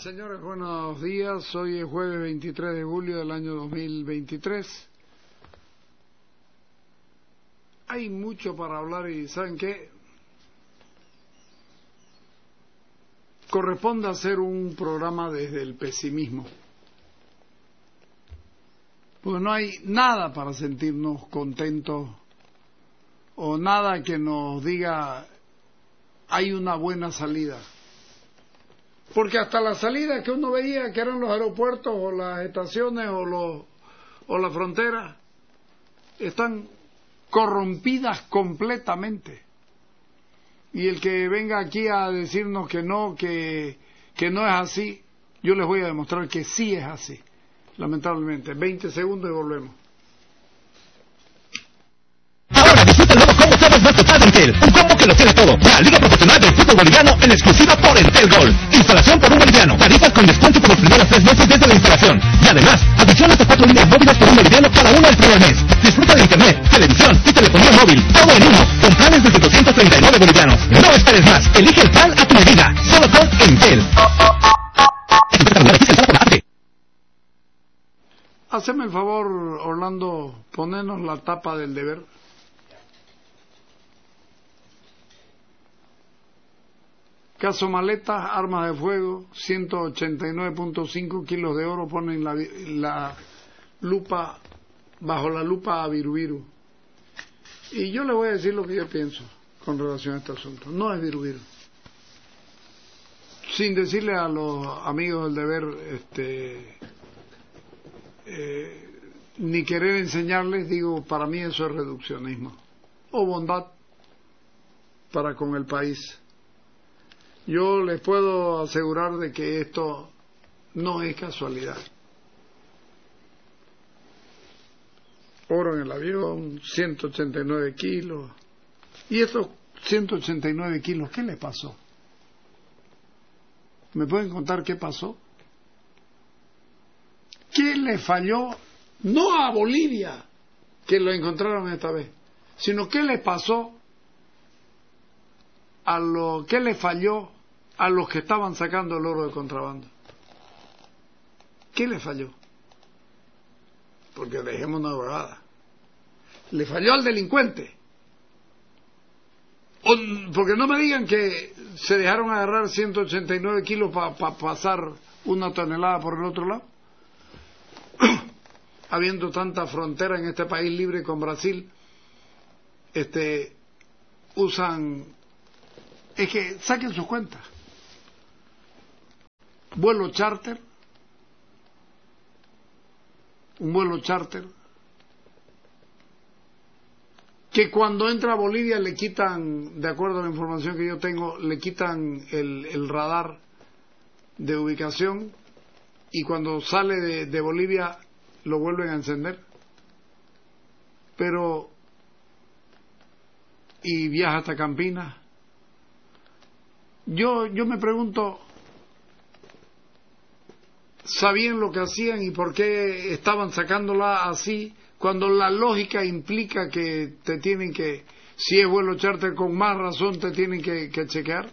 Señores, buenos días. Hoy es jueves 23 de julio del año 2023. Hay mucho para hablar y ¿saben qué? Corresponde hacer un programa desde el pesimismo. Pues no hay nada para sentirnos contentos o nada que nos diga hay una buena salida. Porque hasta las salidas que uno veía, que eran los aeropuertos o las estaciones o la frontera, están corrompidas completamente. Y el que venga aquí a decirnos que no es así, yo les voy a demostrar que sí es así, lamentablemente. 20 segundos y volvemos. Ahora disfruta el nuevo combo Sabas más total de Entel, un combo que lo tiene todo. La Liga Profesional del Fútbol Boliviano en exclusiva por Entel Gold. Instalación por un boliviano, tarifas con descuento por los primeros 3 meses desde la instalación. Y además, adiciones de 4 líneas móviles por un boliviano cada uno el primer mes. Disfruta de internet, televisión y telefonía móvil, todo en uno, con planes desde 239 bolivianos. No esperes más, elige el plan a tu medida, solo con Entel. Haceme el favor, Orlando, ponernos la tapa del deber. Caso maletas, armas de fuego, 189.5 kilos de oro, ponen la lupa, bajo la lupa a Virubiru. Y yo le voy a decir lo que yo pienso con relación a este asunto. No es Virubiru. Sin decirle a los amigos del deber, ni querer enseñarles, digo, para mí eso es reduccionismo. O bondad para con el país. Yo les puedo asegurar de que esto no es casualidad. Oro en el avión, 189 kilos. ¿Y estos 189 kilos qué le pasó? ¿Me pueden contar qué pasó? ¿Qué le falló? No a Bolivia, que lo encontraron esta vez, sino qué le pasó qué le falló a los que estaban sacando el oro de contrabando. ¿Qué le falló? Porque dejemos una huevada. Le falló al delincuente. Porque no me digan que se dejaron agarrar 189 kilos para pasar una tonelada por el otro lado. Habiendo tanta frontera en este país libre con Brasil, usan... Es que saquen sus cuentas. Vuelo charter, un vuelo charter, que cuando entra a Bolivia le quitan, de acuerdo a la información que yo tengo, le quitan el radar de ubicación y cuando sale de Bolivia lo vuelven a encender. Pero, y viaja hasta Campinas. Yo me pregunto, ¿sabían lo que hacían y por qué estaban sacándola así? Cuando la lógica implica que te tienen que, si es vuelo charter con más razón te tienen que chequear.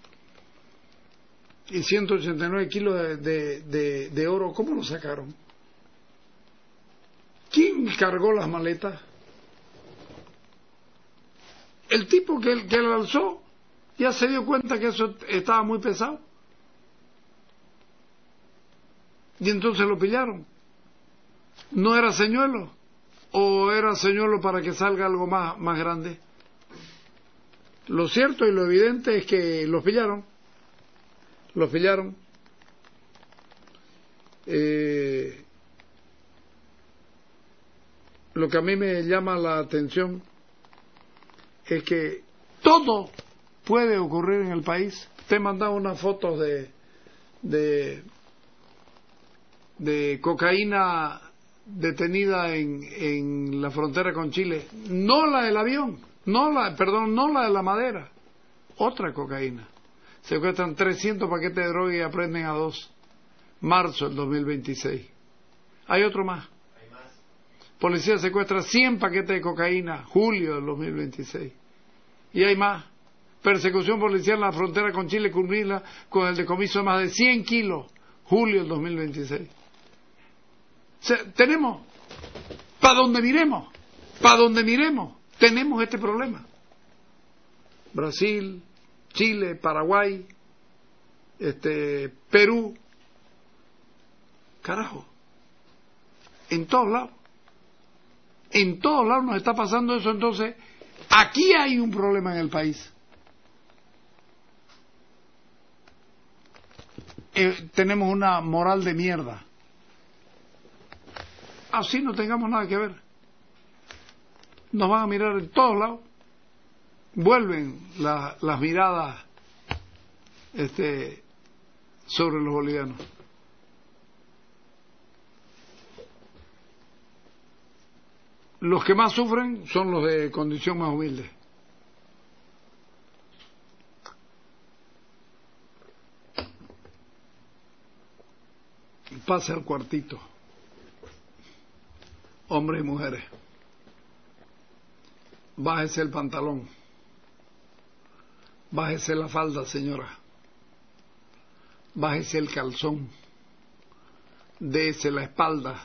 Y 189 kilos de oro, ¿cómo lo sacaron? ¿Quién cargó las maletas? El tipo que la alzó ya se dio cuenta que eso estaba muy pesado. Y entonces lo pillaron. ¿No era señuelo? ¿O era señuelo para que salga algo más grande? Lo cierto y lo evidente es que los pillaron. Los pillaron. Lo que a mí me llama la atención es que todo puede ocurrir en el país. Te he mandado unas fotos de cocaína detenida en la frontera con Chile. No la del avión, no la de la madera. Otra cocaína. Secuestran 300 paquetes de droga y aprenden a 2. Marzo del 2026. Hay otro más. Policía secuestra 100 paquetes de cocaína, julio del 2026. Y hay más. Persecución policial en la frontera con Chile culmina con el decomiso de más de 100 kilos julio del 2026. O sea, tenemos, para donde miremos, tenemos este problema. Brasil, Chile, Paraguay, Perú, carajo, en todos lados nos está pasando eso. Entonces aquí hay un problema en el país. Tenemos una moral de mierda. Así no tengamos nada que ver, nos van a mirar en todos lados. Vuelven las miradas sobre los bolivianos. Los que más sufren son los de condición más humilde. Pase al cuartito, hombres y mujeres. Bájese el pantalón, bájese la falda, señora, bájese el calzón, dése la espalda,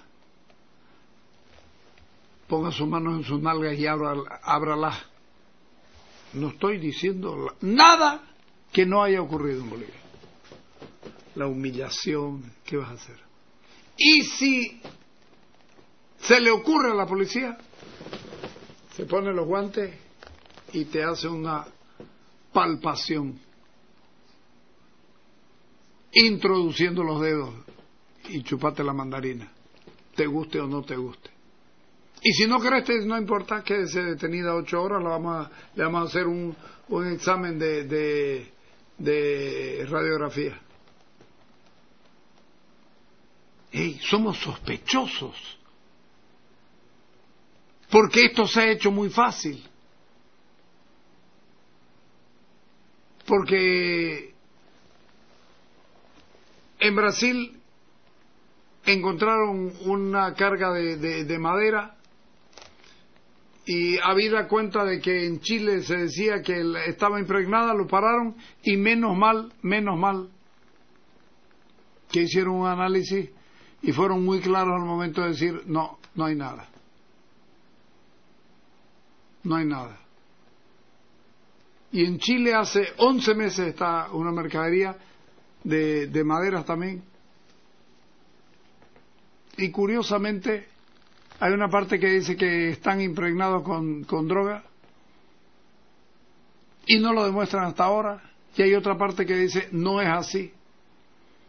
ponga sus manos en sus nalgas y ábralas. No estoy diciendo nada que no haya ocurrido en Bolivia. La humillación, ¿qué vas a hacer? Y si se le ocurre a la policía, se pone los guantes y te hace una palpación, introduciendo los dedos y chupate la mandarina, te guste o no te guste. Y si no crees, no importa, quédese detenida 8 horas, le vamos a hacer un examen de radiografía. Hey, somos sospechosos, porque esto se ha hecho muy fácil. Porque en Brasil encontraron una carga de madera, y habida cuenta de que en Chile se decía que estaba impregnada, lo pararon, y menos mal que hicieron un análisis y fueron muy claros al momento de decir no hay nada. No hay nada. Y en Chile hace 11 meses está una mercadería de maderas también. Y curiosamente hay una parte que dice que están impregnados con droga y no lo demuestran hasta ahora. Y hay otra parte que dice no es así.